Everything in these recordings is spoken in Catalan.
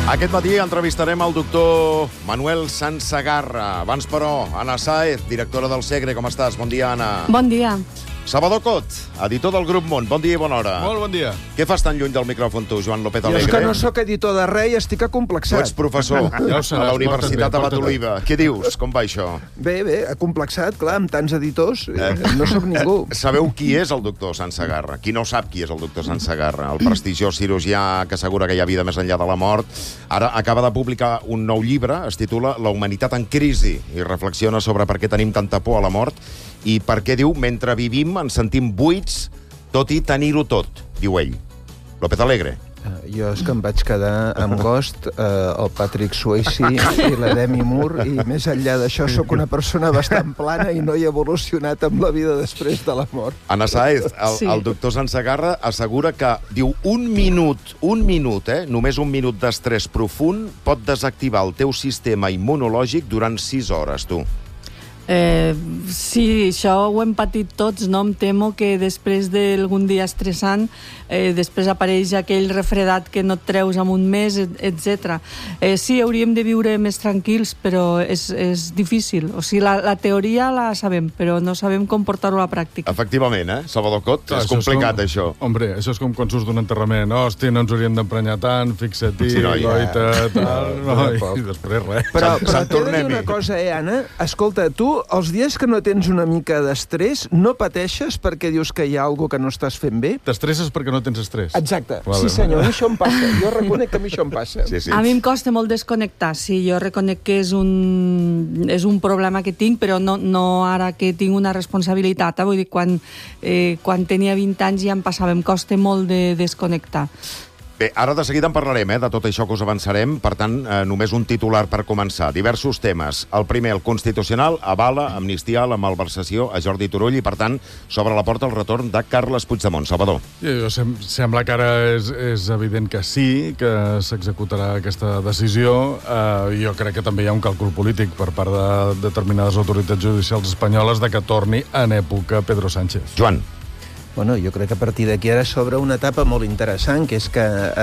Aquest matí entrevistarem el doctor Manuel Sansegarra. Abans, però, Anna Sáez, directora del Segre. Com estàs? Bon dia, Anna. Bon dia. Salvador Cot, editor del Grup Món. Bon dia i bona hora. Molt bon dia. Què fas tan lluny del micròfon tu, Joan López Jo Alegre? és que no sóc editor de res i estic Tu acomplexat. ets professor Ja ho seràs, a la Universitat de porta't bé. Batoliva. Què dius? Com va això? Bé, acomplexat, clar, amb tants editors. No sóc ningú. Sabeu qui és el doctor Sansegarra? Qui no sap qui és el doctor Sansegarra? El prestigiós cirurgià que assegura que hi ha vida més enllà de la mort. Ara acaba de publicar un nou llibre, es titula La humanitat en crisi, i reflexiona sobre per què tenim tanta por a la mort i per què, diu, mentre vivim ens sentim buits, tot i tenir-ho tot, diu ell. López Alegre. Jo és que em vaig quedar amb Ghost, el Patrick Swayze i la Demi Moore, i més enllà d'això sóc una persona bastant plana i no he evolucionat amb la vida després de la mort. Anna Sáez, Sí. el doctor Sansegarra assegura que, diu, un minut, només un minut d'estrès profund pot desactivar el teu sistema immunològic durant 6 hores, tu. Sí, això ho hem patit tots, no? Em temo que després d'algun dia estressant després apareix aquell refredat que no et treus en un mes, etc. Sí, hauríem de viure més tranquils, però és difícil. O sigui, la teoria la sabem, però no sabem com portar-ho a la pràctica. Efectivament, Salvador Cot? Clar, És complicat, com, això. Hombre, això és com quan surts d'un enterrament. Hòstia, no ens hauríem d'emprenyar tant, fixa-t'hi, Sí, noi. goita, tal... No, i després res. Però Sant t'he de dir Tornem-hi. una cosa, Anna? Escolta, tu, els dies que no tens una mica d'estrès, no pateixes perquè dius que hi ha alguna que no estàs fent bé? T'estresses perquè no tens estrès. Exacte. Vale, Sí, senyor, a mi això em passa. Jo reconec que a mi això em passa. Sí, sí. A mi em costa molt desconnectar, sí, jo reconec que és un problema que tinc, però no ara que tinc una responsabilitat. Vull dir, quan tenia 20 anys ja em passava, em costa molt de desconnectar. Bé, ara de seguida en parlarem, de tot això que us avançarem. Per tant, només un titular per començar. Diversos temes. El primer, el Constitucional avala amnistiar la malversació a Jordi Turull i, per tant, s'obre la porta al retorn de Carles Puigdemont. Salvador. Sembla que ara és evident que sí, que s'executarà aquesta decisió. Jo crec que també hi ha un càlcul polític per part de determinades autoritats judicials espanyoles de que torni en època Pedro Sánchez. Joan. Bueno, jo crec que a partir d'aquí ara s'obre una etapa molt interessant, que és que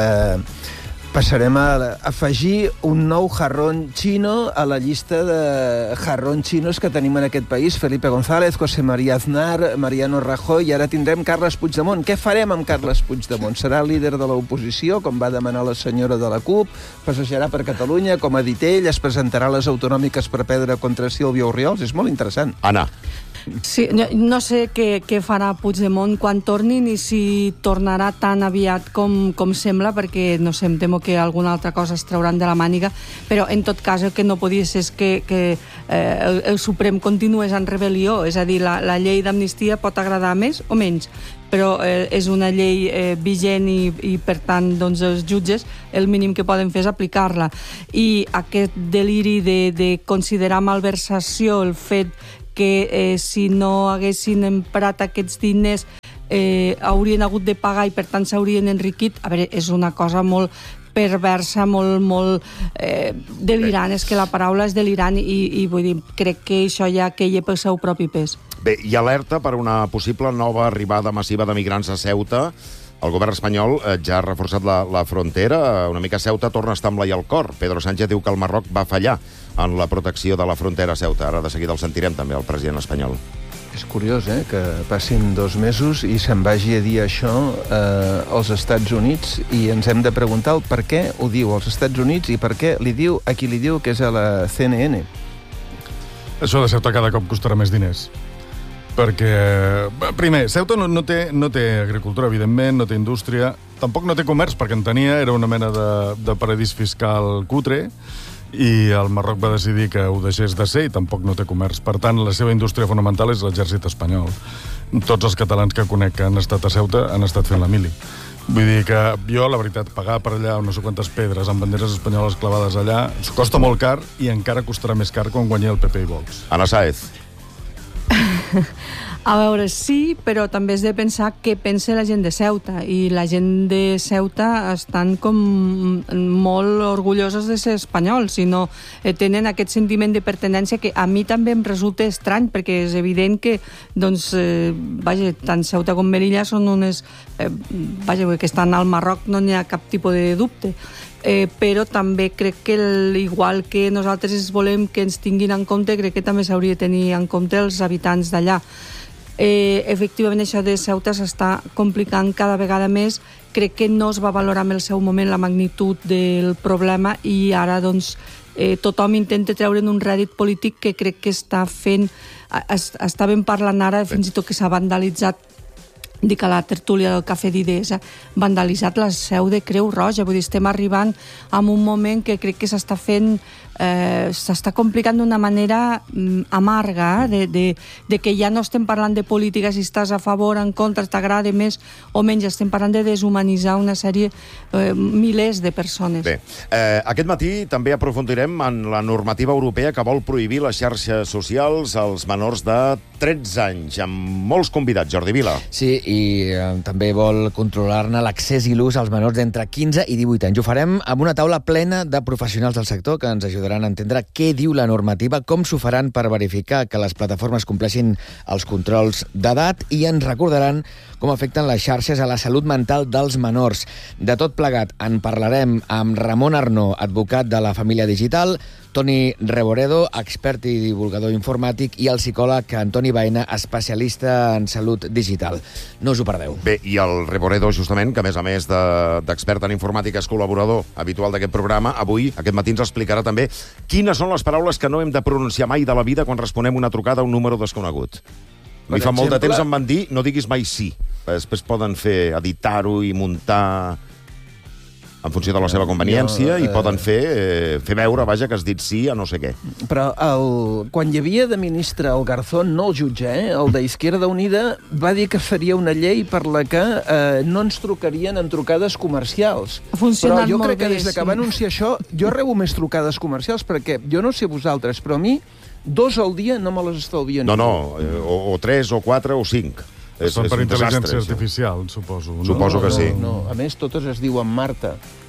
passarem a afegir un nou jarrón chino a la llista de jarrón chinos que tenim en aquest país. Felipe González, José María Aznar, Mariano Rajoy, i ara tindrem Carles Puigdemont. Què farem amb Carles Puigdemont? Serà líder de l'oposició, com va demanar la senyora de la CUP, passejarà per Catalunya, com ha dit ell, es presentarà a les autonòmiques per perdre contra Sílvia Orriols. És molt interessant. Anna. Sí, no sé què farà Puigdemont quan torni ni si tornarà tan aviat com sembla, perquè no sé, em temo que alguna altra cosa es trauran de la màniga, però en tot cas el que no podia ser és que el Suprem continués en rebel·lió, és a dir, la llei d'amnistia pot agradar més o menys, però és una llei vigent i per tant doncs, els jutges el mínim que poden fer és aplicar-la, i aquest deliri de considerar malversació el fet que si no haguessin emprat aquests diners haurien hagut de pagar i per tant s'haurien enriquit, a veure, és una cosa molt perversa, molt delirant, és que la paraula és delirant i vull dir, crec que això ja queia pel seu propi pes. Bé, hi ha alerta per una possible nova arribada massiva de migrants a Ceuta. El govern espanyol ja ha reforçat la frontera. Una mica Ceuta torna a estar amb l'ai al cor. Pedro Sánchez diu que el Marroc va fallar en la protecció de la frontera a Ceuta. Ara de seguida el sentirem també, el president espanyol. És curiós, que passin 2 mesos i se'n vagi a dir això als Estats Units, i ens hem de preguntar el per què ho diu als Estats Units i per què li diu a qui li diu, que és a la CNN. Això de Ceuta cada cop costarà més diners. Perquè, primer, Ceuta no té agricultura, evidentment, no té indústria, tampoc no té comerç, perquè en tenia, era una mena de paradís fiscal cutre, i el Marroc va decidir que ho deixés de ser i tampoc no té comerç. Per tant, la seva indústria fonamental és l'exèrcit espanyol. Tots els catalans que conec que han estat a Ceuta han estat fent la mili. Vull dir que jo, la veritat, pagar per allà no sé quantes pedres amb banderes espanyoles clavades allà costa molt car i encara costarà més car quan guanyi el PP i Vox. A A veure, sí, però també has de pensar què pensa la gent de Ceuta, i la gent de Ceuta estan com molt orgullosos de ser espanyols, i no tenen aquest sentiment de pertinença que a mi també em resulta estrany, perquè és evident que, doncs, vaja, tant Ceuta com Melilla són unes... vaja, que estan al Marroc, no n'hi ha cap tipus de dubte. Però també crec que, igual que nosaltres volem que ens tinguin en compte, crec que també s'hauria de tenir en compte els habitants d'allà. Efectivament, això de Ceuta s'està complicant cada vegada més. Crec que no es va valorar en el seu moment la magnitud del problema, i ara doncs tothom intenta treure'n un rèdit polític que crec que està fent... Estàvem parlant ara fins i tot que s'ha vandalitzat, dic, a la tertúlia del Cafè d'Idees, vandalitzat la seu de Creu Roja. Vull dir, estem arribant a un moment que crec que s'està fent... s'està complicant d'una manera amarga, de que ja no estem parlant de política, si estàs a favor, en contra, t'agrada més o menys, estem parlant de deshumanitzar una sèrie, milers de persones. Bé, aquest matí també aprofundirem en la normativa europea que vol prohibir les xarxes socials als menors de 13 anys, amb molts convidats. Jordi Vila. Sí, i també vol controlar-ne l'accés i l'ús als menors d'entre 15 i 18 anys. Ho farem amb una taula plena de professionals del sector que ens ajudaran a entendre què diu la normativa, com s'ho faran per verificar que les plataformes compleixin els controls d'edat, i ens recordaran com afecten les xarxes a la salut mental dels menors. De tot plegat en parlarem amb Ramon Arnó, advocat de la família digital, Toni Reboredo, expert i divulgador informàtic, i el psicòleg Antoni Baena, especialista en salut digital. No us ho perdeu. Bé, i el Reboredo, justament, que a més d'expert en informàtica és col·laborador habitual d'aquest programa, avui, aquest matí, ens explicarà també quines són les paraules que no hem de pronunciar mai de la vida quan responem una trucada a un número desconegut. Mi fa molt de temps em van dir no diguis mai sí. Després poden fer editar-ho i muntar en funció de la seva conveniència, i poden fer veure, vaja, que has dit sí a no sé què. Però quan hi havia de ministre el Garzón, no el jutge, el d'Izquierda Unida, va dir que faria una llei per la que no ens trucarien en trucades comercials. Ha funcionat molt bé. Però jo crec que des que va anunciar això, jo rebo més trucades comercials, perquè jo no sé vosaltres, però a mi 2 al dia no me les estalvia ningú. No, o 3, o 4, o 5. Són per intel·ligència artificial, suposo. No? Suposo que sí. No. A més, totes es diuen Marta.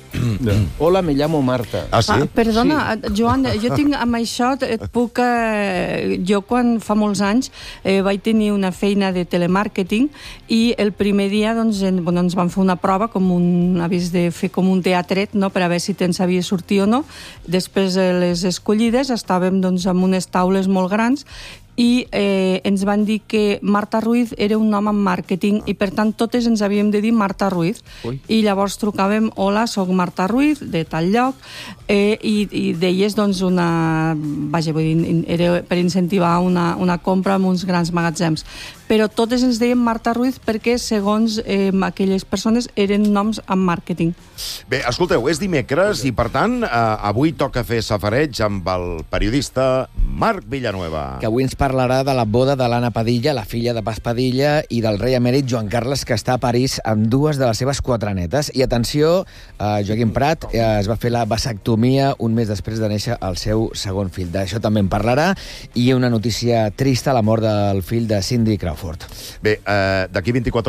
Hola, me llamo Marta. Ah, sí? Perdona, sí. Joan, jo tinc amb això, et puc... Jo, quan fa molts anys, vaig tenir una feina de telemàrqueting, i el primer dia doncs, ens van fer una prova, havies de fer com un teatret, no?, per a veure si te'n sabia sortir o no. Després, les escollides, estàvem doncs, amb unes taules molt grans, i ens van dir que Marta Ruiz era un nom en màrqueting, i per tant totes ens havíem de dir Marta Ruiz. Ui. I llavors trucàvem, hola, soc Marta Ruiz, de tal lloc, i deies doncs vaja, vull dir, era per incentivar una compra en uns grans magatzems. Però totes ens deien Marta Ruiz perquè, segons aquelles persones, eren noms en màrqueting. Bé, escolteu, és dimecres i, per tant, avui toca fer safareig amb el periodista Marc Villanueva. Que avui ens parlarà de la boda de l'Anna Padilla, la filla de Paz Padilla, i del rei emèrit Joan Carles, que està a París amb 2 de les seves 4 netes. I atenció, Joaquim Prat es va fer la vasectomia un mes després de néixer el seu segon fill. D'això també en parlarà, i una notícia trista, la mort del fill de Cindy Crawford. Bé, d'aquí 24